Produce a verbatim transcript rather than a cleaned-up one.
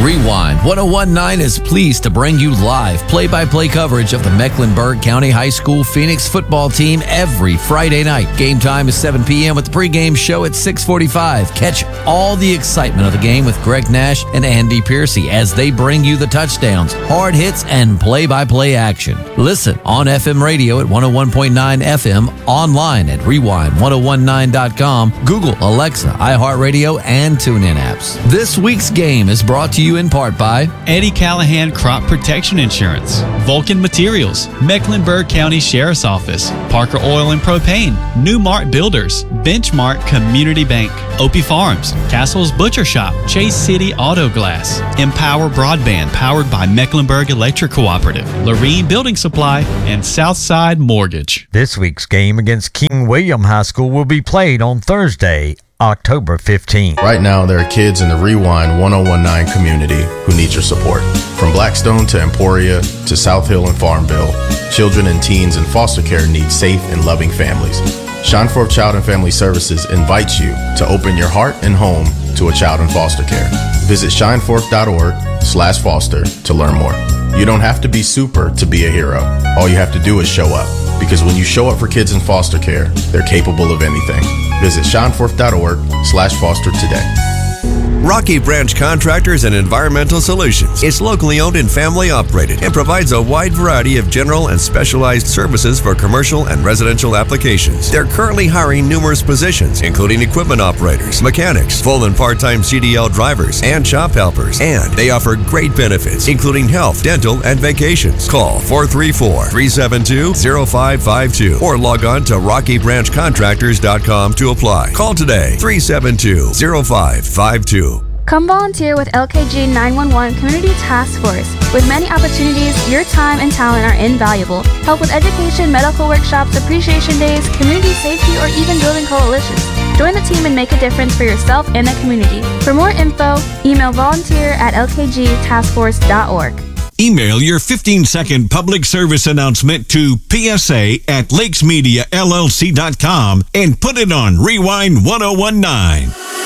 Rewind one oh one point nine is pleased to bring you live play-by-play coverage of the Mecklenburg County High School Phoenix football team every Friday night. Game time is seven p.m. with the pregame show at six forty-five. Catch all the excitement of the game with Greg Nash and Andy Piercy as they bring you the touchdowns, hard hits, and play-by-play action. Listen on F M radio at one oh one point nine F M, online at rewind one oh one nine dot com, Google, Alexa, iHeartRadio, and TuneIn apps. This week's game is brought to you in part by Eddie Callahan Crop Protection Insurance, Vulcan Materials, Mecklenburg County Sheriff's Office, Parker Oil and Propane, Newmart Builders, Benchmark Community Bank, Opie Farms, Castle's Butcher Shop, Chase City Auto Glass, Empower Broadband powered by Mecklenburg Electric Cooperative, Lorene Building Supply, and Southside Mortgage. This week's game against King William High School will be played on Thursday, October fifteenth. Right now, there are kids in the Rewind one oh one point nine community who need your support. From Blackstone to Emporia to South Hill and Farmville, children and teens in foster care need safe and loving families. Shine Forth Child and Family Services invites you to open your heart and home to a child in foster care. Visit shineforth.org slash foster to learn more. You don't have to be super to be a hero. All you have to do is show up. Because when you show up for kids in foster care, they're capable of anything. Visit shineforth.org slash foster today. Rocky Branch Contractors and Environmental Solutions is locally owned and family operated and provides a wide variety of general and specialized services for commercial and residential applications. They're currently hiring numerous positions, including equipment operators, mechanics, full and part-time C D L drivers, and shop helpers. And they offer great benefits, including health, dental, and vacations. Call four three four, three seven two, zero five five two or log on to rocky branch contractors dot com to apply. Call today, three seven two, zero five five two. Come volunteer with L K G nine one one Community Task Force. With many opportunities, your time and talent are invaluable. Help with education, medical workshops, appreciation days, community safety, or even building coalitions. Join the team and make a difference for yourself and the community. For more info, email volunteer at l k g task force dot org. Email your fifteen second public service announcement to p s a at lakes media l l c dot com and put it on Rewind one oh one point nine.